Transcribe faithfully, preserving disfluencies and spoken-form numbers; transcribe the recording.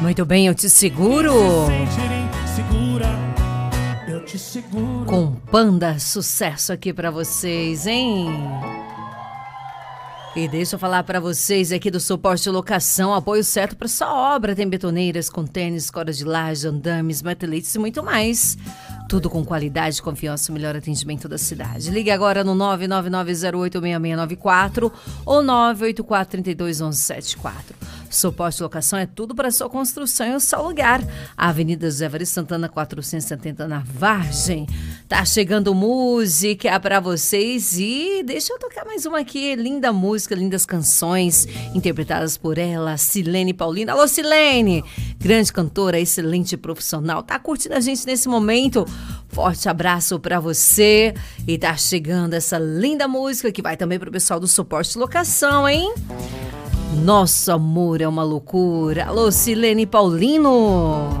Muito bem, eu te seguro. Com Panda, sucesso aqui pra vocês, hein? E deixa eu falar para vocês aqui do Suporte Locação, apoio certo para sua obra. Tem betoneiras, contêineres, cordas de laje, andames, marteletes e muito mais. Tudo com qualidade, confiança e melhor atendimento da cidade. Ligue agora no nove nove nove zero oito seis seis nove quatro ou nove oito quatro, três dois, um um sete quatro. Suporte Locação é tudo para sua construção e o seu lugar. A Avenida José Evaristo Santana, quatrocentos e setenta, na Vargem. Tá chegando música para vocês e deixa eu tocar mais uma aqui. Linda música, lindas canções interpretadas por ela, Silene Paulino. Alô, Silene! Grande cantora, excelente profissional. Tá curtindo a gente nesse momento? Forte abraço para você. E tá chegando essa linda música que vai também pro pessoal do Suporte Locação, hein? Nosso amor é uma loucura. Alô, Silene Paulino.